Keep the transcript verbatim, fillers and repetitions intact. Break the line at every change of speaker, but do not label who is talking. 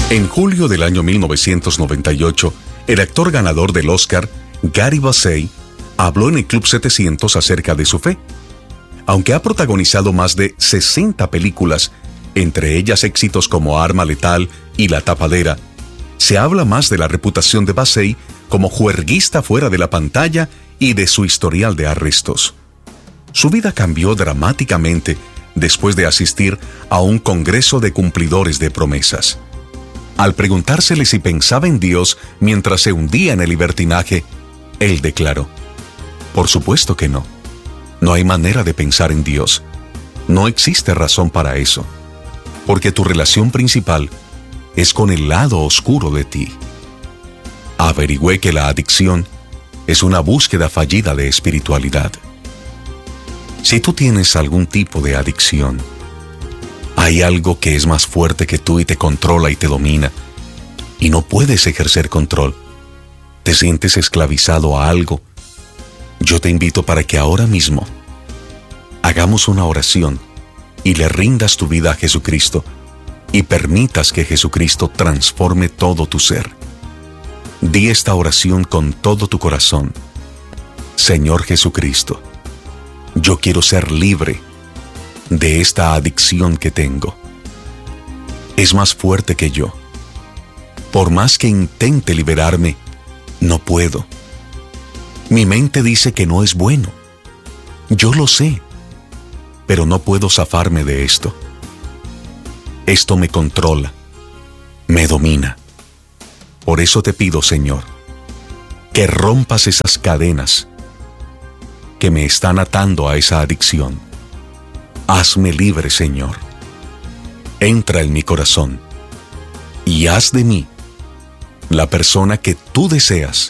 En julio del año mil novecientos noventa y ocho, el actor ganador del Oscar, Gary Busey, habló en el Club setecientos acerca de su fe. Aunque ha protagonizado más de sesenta películas, entre ellas éxitos como Arma Letal y La Tapadera, se habla más de la reputación de Busey como juerguista fuera de la pantalla y de su historial de arrestos. Su vida cambió dramáticamente después de asistir a un congreso de cumplidores de promesas. Al preguntársele si pensaba en Dios mientras se hundía en el libertinaje, él declaró: por supuesto que no. No hay manera de pensar en Dios. No existe razón para eso, porque tu relación principal es con el lado oscuro de ti. Averigüé que la adicción es una búsqueda fallida de espiritualidad. Si tú tienes algún tipo de adicción, hay algo que es más fuerte que tú y te controla y te domina, y no puedes ejercer control. Te sientes esclavizado a algo. Yo te invito para que ahora mismo hagamos una oración y le rindas tu vida a Jesucristo y permitas que Jesucristo transforme todo tu ser. Di esta oración con todo tu corazón. Señor Jesucristo, yo quiero ser libre de esta adicción que tengo. Es más fuerte que yo. Por más que intente liberarme, no puedo. Mi mente dice que no es bueno. Yo lo sé, pero no puedo zafarme de esto. Esto me controla, me domina. Por eso te pido, Señor, que rompas esas cadenas que me están atando a esa adicción. Hazme libre, Señor. Entra en mi corazón y haz de mí la persona que tú deseas